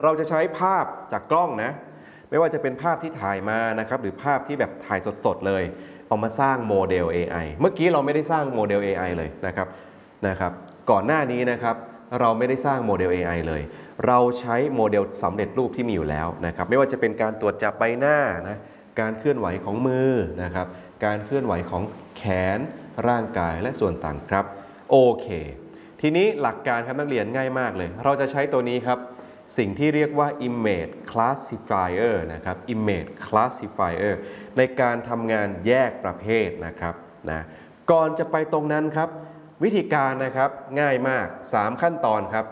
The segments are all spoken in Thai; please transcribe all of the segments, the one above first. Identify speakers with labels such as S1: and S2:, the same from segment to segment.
S1: เราจะใช้ภาพจากกล้องนะไม่ว่าจะเป็นภาพที่ถ่ายมานะครับหรือภาพที่แบบถ่ายสดๆเลยเอามาสร้างโมเดล AI เมื่อกี้เราไม่ได้สร้างโมเดล AI เลยนะครับก่อนหน้านี้นะครับเราไม่ได้สร้างโมเดล AI เลยเราใช้โมเดลสำเร็จรูปที่มีอยู่แล้วนะครับไม่ว่าจะเป็นการตรวจจับใบหน้านะการเคลื่อนไหวของมือนะครับการเคลื่อนไหวของแขนร่างกายและส่วนต่างครับโอเคทีนี้หลักการครับนักเรียนง่ายมากเลยเราจะใช้ตัวนี้ครับสิ่งที่เรียกว่า image classifier นะครับ image classifier ในการทำงานแยกประเภทนะครับนะก่อนจะไปตรงนั้นครับวิธีการนะครับง่ายมาก3ขั้นตอนครับ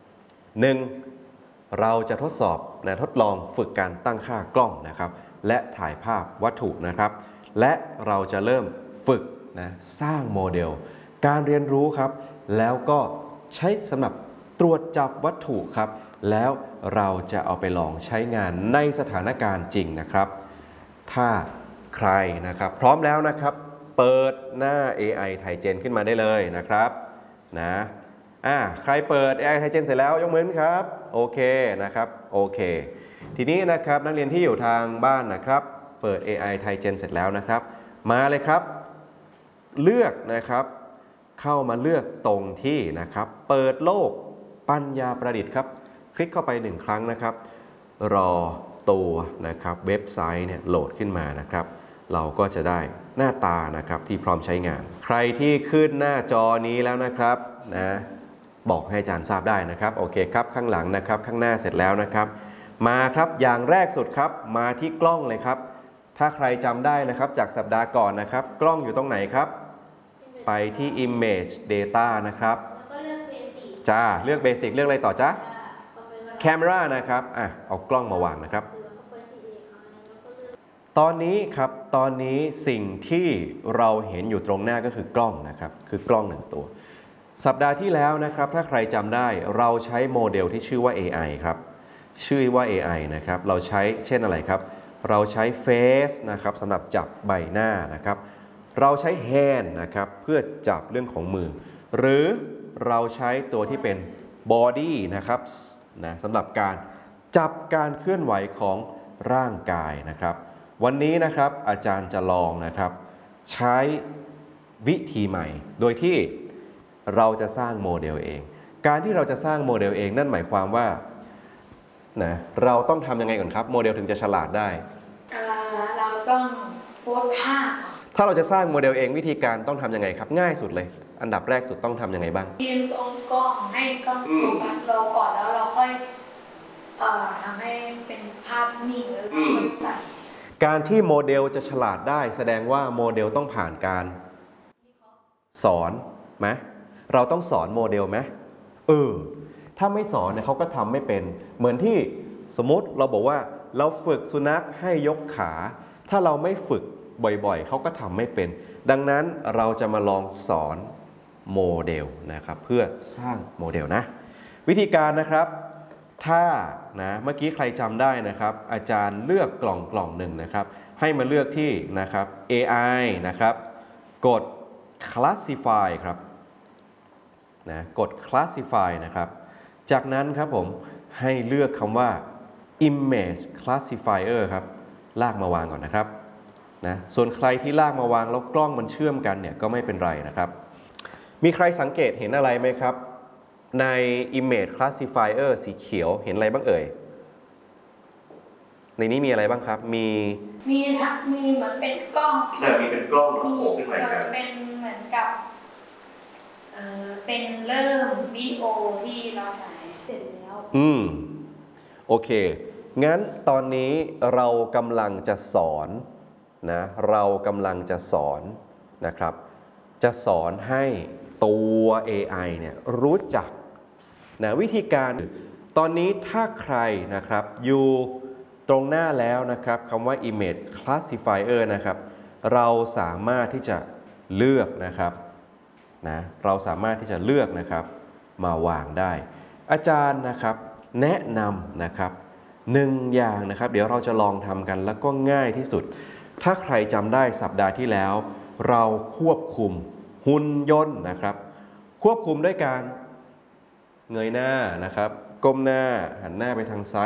S1: 1. เราจะทดสอบทดลองฝึกการตั้งค่ากล้องนะครับและถ่ายภาพวัตถุนะครับและเราจะเริ่มฝึกสร้างโมเดลการเรียนรู้ครับแล้วก็ใช้สำหรับตรวจจับวัตถุครับแล้วเราจะเอาไปลองใช้งานในสถานการณ์จริงนะครับถ้าใครนะครับพร้อมแล้วนะครับเปิดหน้า AI ไทเจนขึ้นมาได้เลยนะครับใครเปิด AI ไทเจนเสร็จแล้วยกมือครับโอเคนะครับโอเคทีนี้นะครับนักเรียนที่อยู่ทางบ้านนะครับเปิด AI ไทเจนเสร็จแล้วนะครับมาเลยครับเลือกนะครับเข้ามาเลือกตรงที่นะครับเปิดโลกปัญญาประดิษฐ์ครับคลิกเข้าไป1ครั้งนะครับรอตัวนะครับเว็บไซต์เนี่ยโหลดขึ้นมานะครับเราก็จะได้หน้าตานะครับที่พร้อมใช้งานใครที่ขึ้นหน้าจอนี้แล้วนะครับบอกให้อาจารย์ทราบได้นะครับโอเคครับข้างหลังนะครับข้างหน้าเสร็จแล้วนะครับมาครับอย่างแรกสุดครับมาที่กล้องเลยครับถ้าใครจำได้นะครับจากสัปดาห์ก่อนนะครับกล้องอยู่ตรงไหนครับไปที่ image data นะครับจ้าเลือกเบสิกเลือกอะไรต่อจ้า camera นะครับเอากล้องมาวางนะครับตอนนี้สิ่งที่เราเห็นอยู่ตรงหน้าก็คือกล้องนะครับคือกล้อง1ตัวสัปดาห์ที่แล้วนะครับถ้าใครจำได้เราใช้โมเดลที่ชื่อว่า AI ครับชื่อว่า AI นะครับเราใช้เช่นอะไรครับเราใช้ Face นะครับสำหรับจับใบหน้านะครับเราใช้ Hand นะครับเพื่อจับเรื่องของมือหรือเราใช้ตัวที่เป็น Body นะครับสำหรับการจับการเคลื่อนไหวของร่างกายนะครับวันนี้นะครับอาจารย์จะลองนะครับใช้วิธีใหม่โดยที่เราจะสร้างโมเดลเองการที่เราจะสร้างโมเดลเองนั่นหมายความว่าเราต้องทำยังไงก่อนครับโมเดลถึงจะฉลาดได้
S2: เราต้องโพสท่า
S1: ถ้าเราจะสร้างโมเดลเองวิธีการต้องทำยังไงครับง่ายสุดเลยอันดับแรกสุดต้องทำยังไงบ้าง
S2: ยืนตรงกล้องให้กล้องโฟกัสเราก่อนแล้วเราค่อยทำให้เป็นภาพนิ่งแล้วค่อยใส่
S1: การที่โมเดลจะฉลาดได้แสดงว่าโมเดลต้องผ่านการสอนไหมเราต้องสอนโมเดลไหมถ้าไม่สอนเนี่ยเขาก็ทำไม่เป็นเหมือนที่สมมติเราบอกว่าเราฝึกสุนัขให้ยกขาถ้าเราไม่ฝึกบ่อยๆเขาก็ทำไม่เป็นดังนั้นเราจะมาลองสอนโมเดลนะครับเพื่อสร้างโมเดลนะวิธีการนะครับถ้าเมื่อกี้ใครจำได้นะครับอาจารย์เลือกกล่องหนึ่งนะครับให้มาเลือกที่นะครับ AI นะครับกด classify ครับกด classify นะครับจากนั้นครับผมให้เลือกคำว่า image classifier ครับลากมาวางก่อนนะครับส่วนใครที่ลากมาวางแล้วกล้องมันเชื่อมกันเนี่ยก็ไม่เป็นไรนะครับมีใครสังเกตเห็นอะไรไหมครับใน image classifier สีเขียวเห็นอะไรบ้างเอ่ยในนี้มีอะไรบ้างครับมี
S2: เหมือนเป็นกล้อง
S1: มีเป็นกล้องโผล่ขึ้นมา
S2: เป็นเหมือนกับเป็นเริ่มวิดีโอที่เราถ่ายเสร็จแล้ว
S1: โอเคงั้นตอนนี้เรากำลังจะสอนนะครับจะสอนให้ตัว AI เนี่ยรู้จักวิธีการตอนนี้ถ้าใครนะครับอยู่ตรงหน้าแล้วนะครับคำว่า image classifier นะครับเราสามารถที่จะเลือกนะครับเราสามารถที่จะเลือกนะครับมาวางได้อาจารย์นะครับแนะนำนะครับ1อย่างนะครับเดี๋ยวเราจะลองทำกันแล้วก็ง่ายที่สุดถ้าใครจำได้สัปดาห์ที่แล้วเราควบคุมหุ่นยนต์นะครับควบคุมด้วยการเงยหน้านะครับก้มหน้าหันหน้าไปทางซ้าย